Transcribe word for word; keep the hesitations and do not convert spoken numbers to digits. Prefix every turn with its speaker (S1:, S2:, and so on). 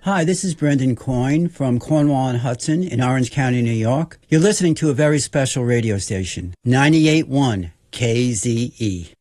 S1: Hi, this is Brendan Coyne from Cornwall and Hudson in Orange County, New York. You're listening to a very special radio station, ninety-eight point one K Z E.